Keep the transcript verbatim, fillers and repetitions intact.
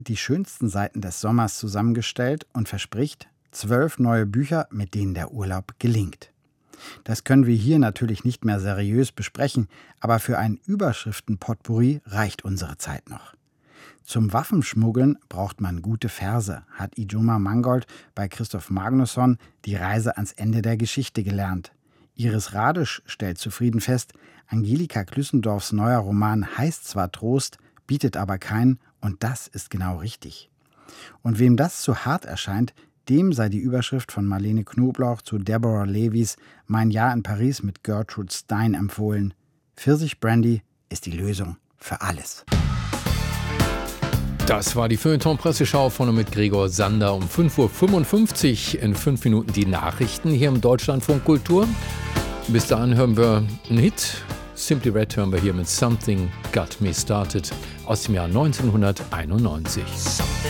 die schönsten Seiten des Sommers zusammengestellt und verspricht zwölf neue Bücher, mit denen der Urlaub gelingt. Das können wir hier natürlich nicht mehr seriös besprechen, aber für ein Überschriften-Potpourri reicht unsere Zeit noch. Zum Waffenschmuggeln braucht man gute Verse, hat Ijoma Mangold bei Christoph Magnusson die Reise ans Ende der Geschichte gelernt. Iris Radisch stellt zufrieden fest, Angelika Klüssendorfs neuer Roman heißt zwar Trost, bietet aber keinen, und das ist genau richtig. Und wem das zu hart erscheint, dem sei die Überschrift von Marlene Knoblauch zu Deborah Levys Mein Jahr in Paris mit Gertrude Stein empfohlen. Pfirsich-Brandy ist die Lösung für alles. Das war die Feuilleton-Presseschau von und mit Gregor Sander um fünf Uhr fünfundfünfzig. In fünf Minuten die Nachrichten hier im Deutschlandfunk Kultur. Bis dahin hören wir einen Hit. Simply Red hören wir hier mit Something Got Me Started aus dem Jahr neunzehnhunderteinundneunzig.